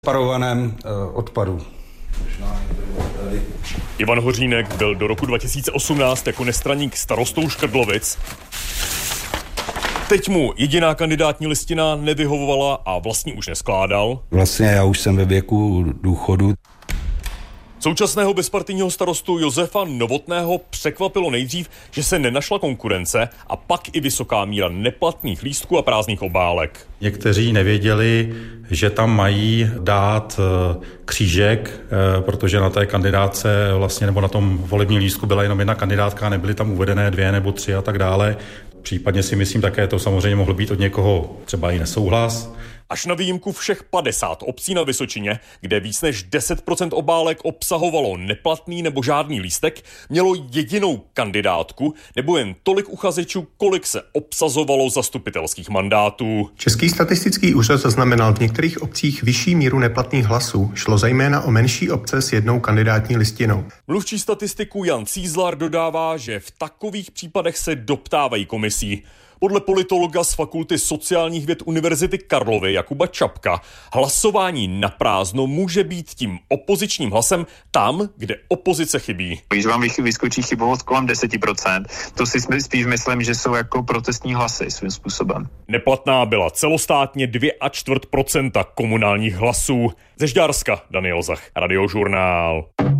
Parovaném odpadu. Ivan Hořínek byl do roku 2018 jako nestraník starostou Škrdlovic. Teď mu jediná kandidátní listina nevyhovovala a vlastní už neskládal. Vlastně já už jsem ve věku důchodu. Současného bezpartijního starostu Josefa Novotného překvapilo nejdřív, že se nenašla konkurence a pak i vysoká míra neplatných lístků a prázdných obálek. Někteří nevěděli, že tam mají dát křížek, protože na té kandidátce vlastně nebo na tom volebním lístku byla jenom jedna kandidátka, nebyly tam uvedené 2 nebo 3 a tak dále. Případně si myslím také, to samozřejmě mohlo být od někoho třeba i nesouhlas. Až na výjimku všech 50 obcí na Vysočině, kde víc než 10% obálek obsahovalo neplatný nebo žádný lístek, mělo jedinou kandidátku nebo jen tolik uchazečů, kolik se obsazovalo zastupitelských mandátů. Český statistický úřad zaznamenal v některých obcích vyšší míru neplatných hlasů. Šlo zejména o menší obce s jednou kandidátní listinou. Mluvčí statistiku Jan Cízlar dodává, že v takových případech se doptávají komisí. Podle politologa z Fakulty sociálních věd Univerzity Karlovy Jakuba Čapka hlasování na prázdno může být tím opozičním hlasem tam, kde opozice chybí. Když vám vyskočí chybovost kolem 10%, to si spíš myslím, že jsou jako protestní hlasy svým způsobem. Neplatná byla celostátně 2,25% komunálních hlasů. Ze Žďárska Daniel Zach, Radiožurnál.